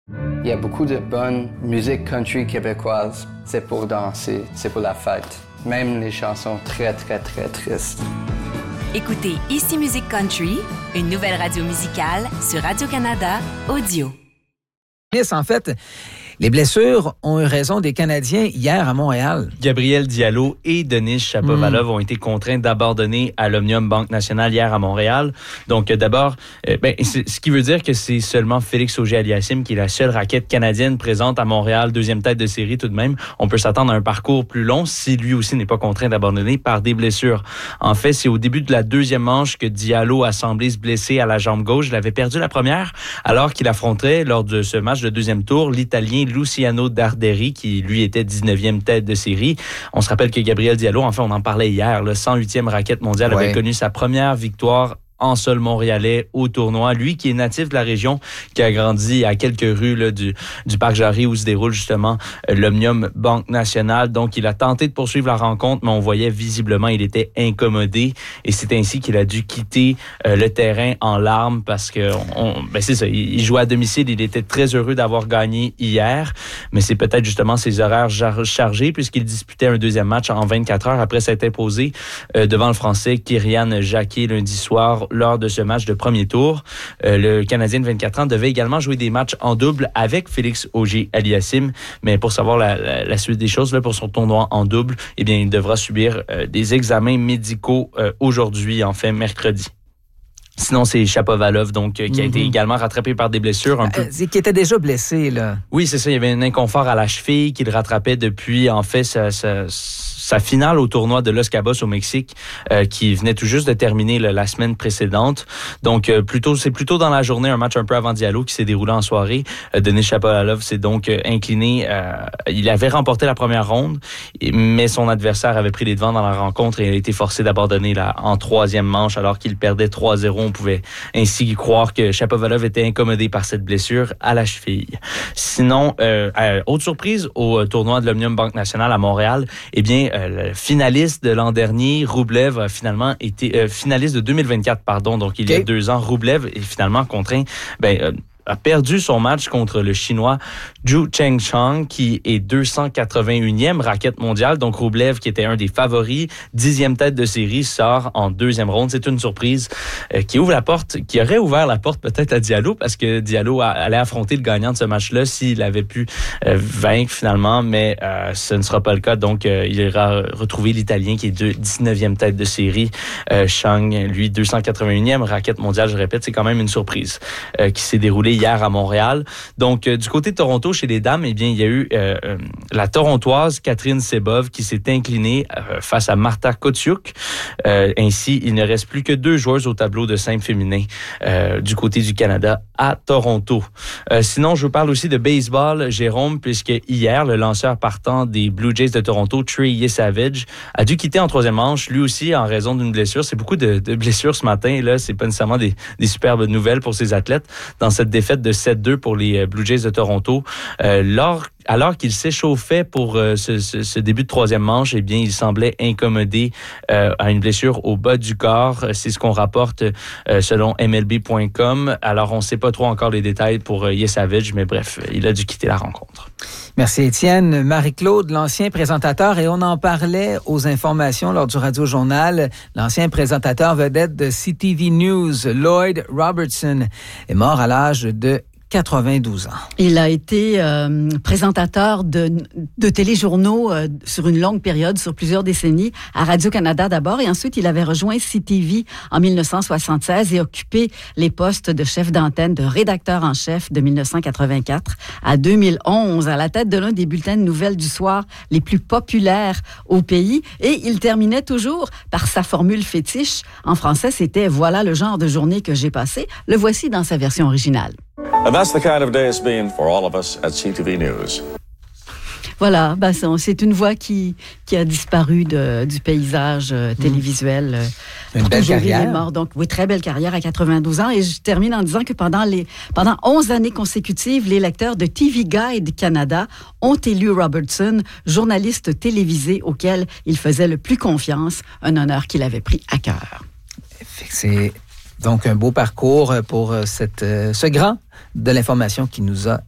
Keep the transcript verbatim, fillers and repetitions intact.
Il y a beaucoup de bonne musique country québécoise. C'est pour danser, c'est pour la fête. Même les chansons très, très, très tristes. Écoutez Ici Musique Country, une nouvelle radio musicale sur Radio-Canada Audio. En fait, les blessures ont eu raison des Canadiens hier à Montréal. Gabriel Diallo et Denis Shapovalov mmh. ont été contraints d'abandonner à l'Omnium Banque Nationale hier à Montréal. Donc, euh, d'abord, euh, ben, ce qui veut dire que c'est seulement Félix Auger-Aliassime qui est la seule raquette canadienne présente à Montréal, deuxième tête de série tout de même. On peut s'attendre à un parcours plus long si lui aussi n'est pas contraint d'abandonner par des blessures. En fait, c'est au début de la deuxième manche que Diallo a semblé se blesser à la jambe gauche. Il avait perdu la première alors qu'il affrontait, lors de ce match de deuxième tour, l'Italien Luciano Darderi, qui lui était dix-neuvième tête de série. On se rappelle que Gabriel Diallo, enfin on en parlait hier, le cent huitième raquette mondiale, ouais. avait connu sa première victoire en sol montréalais au tournoi. Lui qui est natif de la région, qui a grandi à quelques rues là, du, du Parc Jarry où se déroule justement euh, l'Omnium Banque Nationale. Donc il a tenté de poursuivre la rencontre, mais on voyait visiblement il était incommodé et c'est ainsi qu'il a dû quitter euh, le terrain en larmes parce que on, ben c'est ça, il, il jouait à domicile, il était très heureux d'avoir gagné hier, mais c'est peut-être justement ses horaires jar- chargés puisqu'il disputait un deuxième match en vingt-quatre heures après s'être imposé euh, devant le Français Kyrian Jacquet lundi soir lors de ce match de premier tour. Euh, le Canadien de vingt-quatre ans devait également jouer des matchs en double avec Félix Auger-Aliassime, mais pour savoir la, la, la suite des choses là, pour son tournoi en double, eh bien, il devra subir euh, des examens médicaux euh, aujourd'hui, en fait, mercredi. Sinon, c'est Shapovalov, donc, euh, qui a mm-hmm. été également rattrapé par des blessures. Un peu. Euh, qui était déjà blessé, là. Oui, c'est ça. Il y avait un inconfort à la cheville qu'il rattrapait depuis, en fait, sa, sa, sa finale au tournoi de Los Cabos au Mexique, euh, qui venait tout juste de terminer là, la semaine précédente. Donc, euh, plutôt, c'est plutôt dans la journée, un match un peu avant Diallo qui s'est déroulé en soirée. Euh, Denis Shapovalov s'est donc euh, incliné. Euh, il avait remporté la première ronde, mais son adversaire avait pris les devants dans la rencontre et il a été forcé d'abandonner là, en troisième manche alors qu'il perdait trois zéro. On pouvait ainsi croire que Shapovalov était incommodé par cette blessure à la cheville. Sinon, euh, euh, autre surprise au tournoi de l'Omnium Banque Nationale à Montréal, eh bien, euh, le finaliste de l'an dernier, Roublev, a finalement été euh, finaliste de deux mille vingt-quatre, pardon, donc il okay. y a deux ans, Roublev est finalement contraint, ben, euh, a perdu son match contre le Chinois Zhu Chengchang, qui est deux cent quatre-vingt-unième raquette mondiale. Donc, Roublev, qui était un des favoris, dixième tête de série, sort en deuxième ronde. C'est une surprise euh, qui ouvre la porte, qui aurait ouvert la porte peut-être à Diallo, parce que Diallo a, allait affronter le gagnant de ce match-là s'il avait pu euh, vaincre finalement, mais euh, ce ne sera pas le cas. Donc, euh, il ira retrouver l'Italien qui est dix-neuvième tête de série. Euh, Chang, lui, deux cent quatre-vingt-unième raquette mondiale, je répète, c'est quand même une surprise euh, qui s'est déroulée hier à Montréal. Donc, euh, du côté de Toronto, chez les dames, eh bien, il y a eu euh, euh, la Torontoise Catherine Sebov qui s'est inclinée euh, face à Marta Kotiuk. Euh, ainsi, il ne reste plus que deux joueuses au tableau de simple féminin euh, du côté du Canada à Toronto. Euh, sinon, je vous parle aussi de baseball, Jérôme, puisque hier, le lanceur partant des Blue Jays de Toronto, Trey Yesavage, a dû quitter en troisième manche, lui aussi en raison d'une blessure. C'est beaucoup de, de blessures ce matin, là. C'est pas nécessairement des, des superbes nouvelles pour ces athlètes dans cette défaite de sept deux pour les Blue Jays de Toronto. Euh, lors, alors qu'il s'échauffait pour euh, ce, ce, ce début de troisième manche, eh bien, il semblait incommodé euh, à une blessure au bas du corps. C'est ce qu'on rapporte euh, selon M L B point com. Alors, on ne sait pas trop encore les détails pour euh, Yesavage, mais bref, il a dû quitter la rencontre. Merci Étienne. Marie-Claude, l'ancien présentateur, et on en parlait aux informations lors du Radio-Journal, l'ancien présentateur vedette de C T V News, Lloyd Robertson, est mort à l'âge de quatre-vingt-douze ans. Il a été euh, présentateur de, de téléjournaux euh, sur une longue période, sur plusieurs décennies, à Radio-Canada d'abord, et ensuite il avait rejoint C T V en dix-neuf cent soixante-seize et occupé les postes de chef d'antenne, de rédacteur en chef de dix-neuf cent quatre-vingt-quatre à deux mille onze, à la tête de l'un des bulletins de nouvelles du soir les plus populaires au pays, et il terminait toujours par sa formule fétiche. En français, c'était « Voilà le genre de journée que j'ai passé ». Le voici dans sa version originale. And that's the kind of day it's been for all of us at C T V News. Voilà, ben c'est une voix qui, qui a disparu de, du paysage euh, télévisuel. Une belle carrière. Il est mort. Donc, oui, très belle carrière à quatre-vingt-douze ans. Et je termine en disant que pendant, les, pendant onze années consécutives, les lecteurs de T V Guide Canada ont élu Robertson journaliste télévisé auquel il faisait le plus confiance, un honneur qu'il avait pris à cœur. C'est donc un beau parcours pour cette, ce grand de l'information qui nous a